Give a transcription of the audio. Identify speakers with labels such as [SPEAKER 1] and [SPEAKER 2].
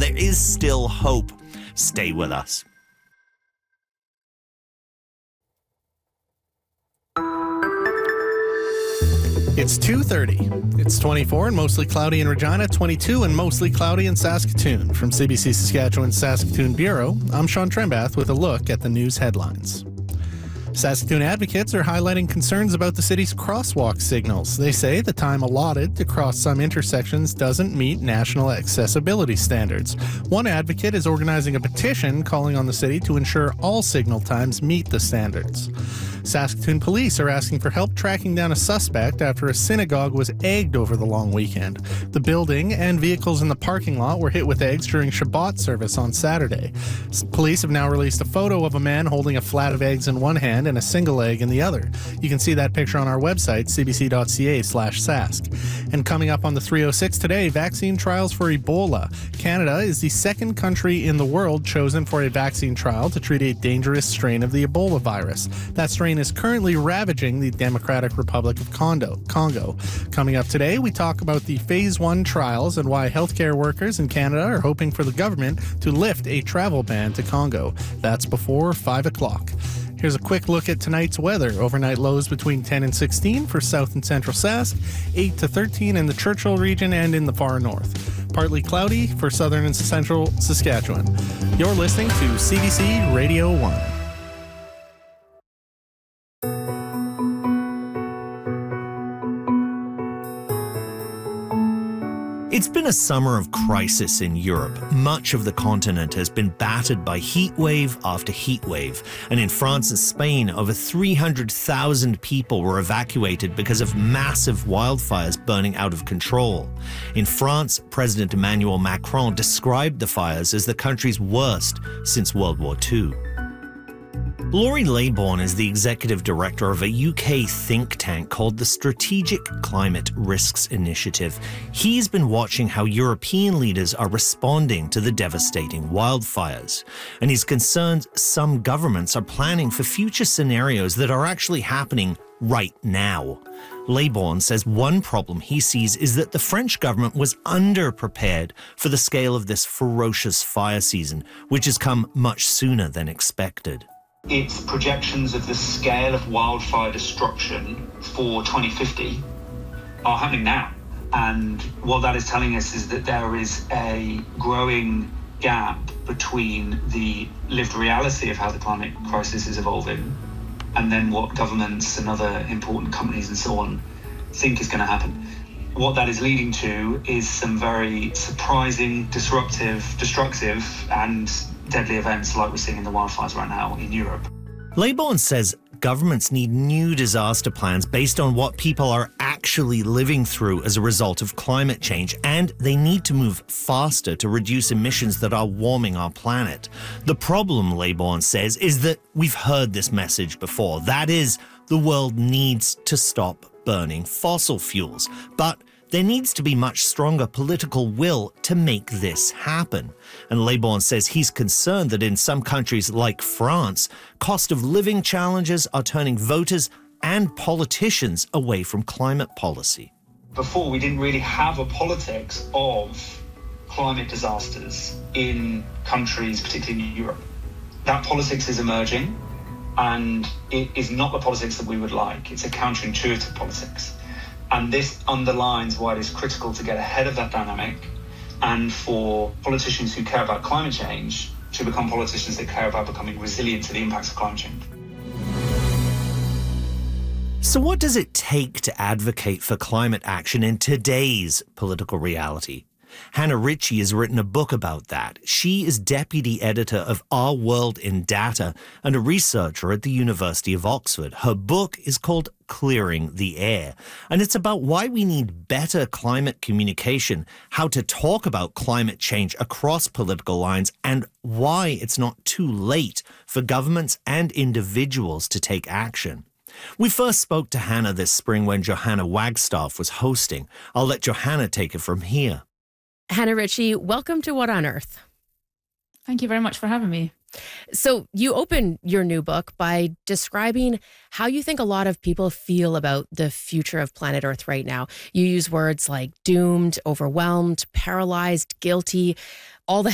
[SPEAKER 1] there is still hope. Stay with us.
[SPEAKER 2] It's 2:30. It's 24 and mostly cloudy in Regina, 22 and mostly cloudy in Saskatoon. From CBC Saskatchewan's Saskatoon Bureau, I'm Sean Trembath with a look at the news headlines. Saskatoon advocates are highlighting concerns about the city's crosswalk signals. They say the time allotted to cross some intersections doesn't meet national accessibility standards. One advocate is organizing a petition calling on the city to ensure all signal times meet the standards. Saskatoon police are asking for help tracking down a suspect after a synagogue was egged over the long weekend. The building and vehicles in the parking lot were hit with eggs during Shabbat service on Saturday. Police have now released a photo of a man holding a flat of eggs in one hand and a single egg in the other. You can see that picture on our website, cbc.ca/sask. And coming up on the 306 today, vaccine trials for Ebola. Canada is the second country in the world chosen for a vaccine trial to treat a dangerous strain of the Ebola virus. That strain is currently ravaging the Democratic Republic of Congo. Coming up today, we talk about the Phase 1 trials and why healthcare workers in Canada are hoping for the government to lift a travel ban to Congo. That's before 5 o'clock. Here's a quick look at tonight's weather. Overnight lows between 10 and 16 for south and central Sask, 8 to 13 in the Churchill region and in the far north. Partly cloudy for southern and central Saskatchewan. You're listening to CBC Radio 1.
[SPEAKER 1] It's been a summer of crisis in Europe. Much of the continent has been battered by heat wave after heat wave. And in France and Spain, over 300,000 people were evacuated because of massive wildfires burning out of control. In France, President Emmanuel Macron described the fires as the country's worst since World War II. Laurie Laybourne is the executive director of a UK think tank called the Strategic Climate Risks Initiative. He's been watching how European leaders are responding to the devastating wildfires. And he's concerned some governments are planning for future scenarios that are actually happening right now. Laybourne says one problem he sees is that the French government was underprepared for the scale of this ferocious fire season, which has come much sooner than expected.
[SPEAKER 3] Its projections of the scale of wildfire destruction for 2050 are happening now. And what that is telling us is that there is a growing gap between the lived reality of how the climate crisis is evolving and then what governments and other important companies and so on think is going to happen. What that is leading to is some very surprising, disruptive, destructive and deadly events like we're seeing in the wildfires right now in Europe.
[SPEAKER 1] Laybourne says governments need new disaster plans based on what people are actually living through as a result of climate change, and they need to move faster to reduce emissions that are warming our planet. The problem, Laybourne says, is that we've heard this message before. That is, the world needs to stop burning fossil fuels. But there needs to be much stronger political will to make this happen. And Laybourne says he's concerned that in some countries like France, cost of living challenges are turning voters and politicians away from climate policy.
[SPEAKER 3] Before, we didn't really have a politics of climate disasters in countries, particularly in Europe. That politics is emerging, and it is not the politics that we would like. It's a counterintuitive politics. And this underlines why it is critical to get ahead of that dynamic and for politicians who care about climate change to become politicians that care about becoming resilient to the impacts of climate change.
[SPEAKER 1] So what does it take to advocate for climate action in today's political reality? Hannah Ritchie has written a book about that. She is deputy editor of Our World in Data and a researcher at the University of Oxford. Her book is called Clearing the Air, and it's about why we need better climate communication, how to talk about climate change across political lines, and why it's not too late for governments and individuals to take action. We first spoke to Hannah this spring when Johanna Wagstaff was hosting. I'll let Johanna take it from here.
[SPEAKER 4] Hannah Ritchie, welcome to What on Earth.
[SPEAKER 5] Thank you very much for having me.
[SPEAKER 4] So you open your new book by describing how you think a lot of people feel about the future of planet Earth right now. You use words like doomed, overwhelmed, paralyzed, guilty, all the